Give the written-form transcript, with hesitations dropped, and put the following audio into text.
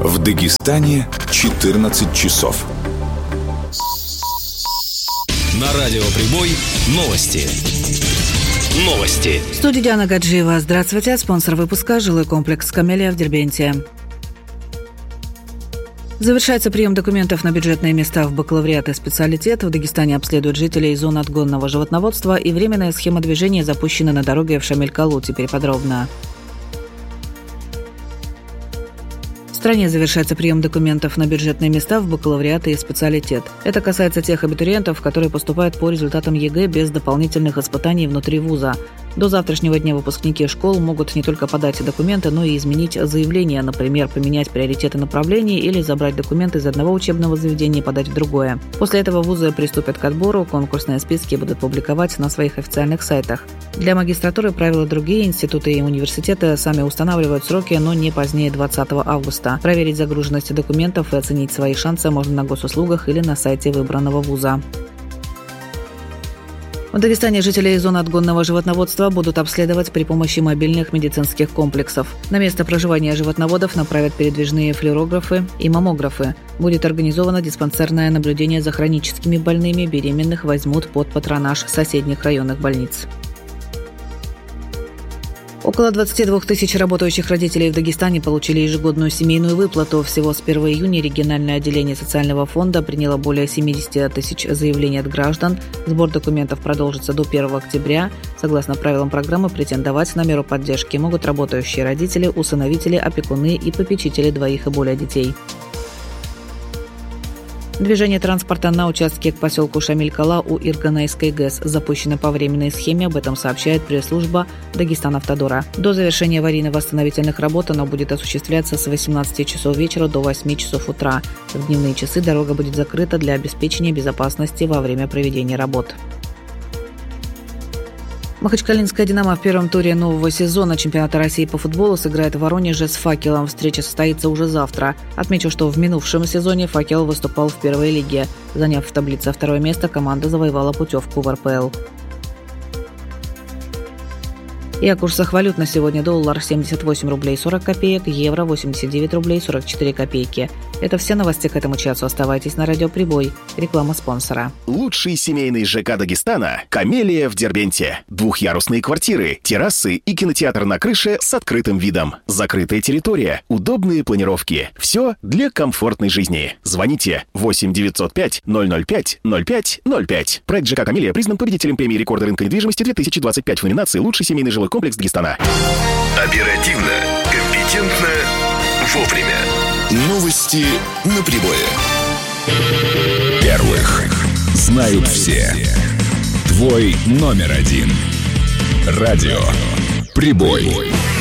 В Дагестане 14 часов. На радио «Прибой» новости. В студии Диана Гаджиева. Здравствуйте. Спонсор выпуска – жилой комплекс «Камелия» в Дербенте. Завершается прием документов на бюджетные места в бакалавриат и специалитет. В Дагестане обследуют жителей зон отгонного животноводства, и временная схема движения запущена на дороге в Шамиль-Калу. Теперь подробно. В стране завершается прием документов на бюджетные места в бакалавриат и специалитет. Это касается тех абитуриентов, которые поступают по результатам ЕГЭ без дополнительных испытаний внутри вуза. До завтрашнего дня выпускники школ могут не только подать документы, но и изменить заявление, например, поменять приоритеты направлений или забрать документы из одного учебного заведения и подать в другое. После этого вузы приступят к отбору, конкурсные списки будут публиковать на своих официальных сайтах. Для магистратуры правила другие, институты и университеты сами устанавливают сроки, но не позднее 20 августа. Проверить загруженность документов и оценить свои шансы можно на госуслугах или на сайте выбранного вуза. В Дагестане жителей зон отгонного животноводства будут обследовать при помощи мобильных медицинских комплексов. На место проживания животноводов направят передвижные флюорографы и маммографы. Будет организовано диспансерное наблюдение за хроническими больными, беременных возьмут под патронаж соседних районных больниц. Около 22 тысяч работающих родителей в Дагестане получили ежегодную семейную выплату. Всего с 1 июня региональное отделение социального фонда приняло более 70 тысяч заявлений от граждан. Сбор документов продолжится до 1 октября. Согласно правилам программы, претендовать на меру поддержки могут работающие родители, усыновители, опекуны и попечители двоих и более детей. Движение транспорта на участке к поселку Шамиль-Кала у Ирганайской ГЭС запущено по временной схеме, об этом сообщает пресс-служба Дагестанавтодора. До завершения аварийно-восстановительных работ оно будет осуществляться с 18 часов вечера до 8 часов утра. В дневные часы дорога будет закрыта для обеспечения безопасности во время проведения работ. Махачкалинская «Динамо» в первом туре нового сезона чемпионата России по футболу сыграет в Воронеже с «Факелом». Встреча состоится уже завтра. Отмечу, что в минувшем сезоне «Факел» выступал в первой лиге. Заняв в таблице второе место, команда завоевала путевку в РПЛ. И о курсах валют на сегодня: доллар 78 рублей 40 копеек, евро 89 рублей 44 копейки. Это все новости к этому часу. Оставайтесь на радио «Прибой». Реклама спонсора. Лучший семейный ЖК Дагестана – «Камелия» в Дербенте. Двухъярусные квартиры, террасы и кинотеатр на крыше с открытым видом. Закрытая территория, удобные планировки. Все для комфортной жизни. Звоните 8 905 005 05 05. Проект ЖК «Камелия» признан победителем премии «Рекорды рынка недвижимости» 2025 в номинации «Лучший семейный жилой комплекс Дагестана». Оперативно, компетентно, вовремя. Новости на Прибое. Первых знают все. Твой номер один. Радио «Прибой».